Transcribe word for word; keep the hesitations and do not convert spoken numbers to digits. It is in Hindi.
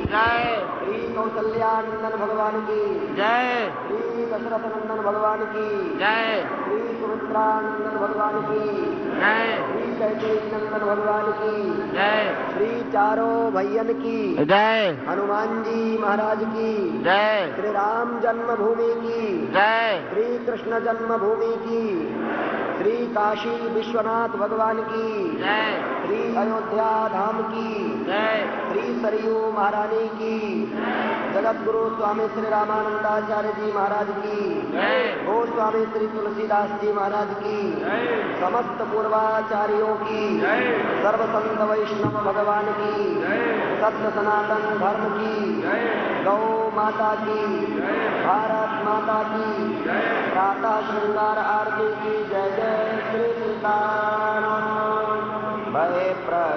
जय। श्री कौसल्यानंदन भगवान की जय। श्री दशरथ नंदन भगवान की जय। श्री सुमित्रानंदन भगवान की जय। श्री कैकेयी नंदन भगवान की जय। श्री चारों भैयन की जय। हनुमान जी महाराज की जय। श्री राम जन्मभूमि की जय। श्री कृष्ण जन्मभूमि की श्री काशी विश्वनाथ भगवान की जय। श्री अयोध्या धाम की जय। श्री सरयू महारानी की जगत गुरु स्वामी श्री रामानंदाचार्य जी महाराज की जय। गोस्वामी श्री तुलसीदास जी महाराज की समस्त पूर्वाचार्यों की सर्व संत वैष्णव भगवान की सत्य सनातन धर्म की गौ माता की भारत माता की प्रातः श्रृंगार आरती की जय जय श्री सीताराम भय प्र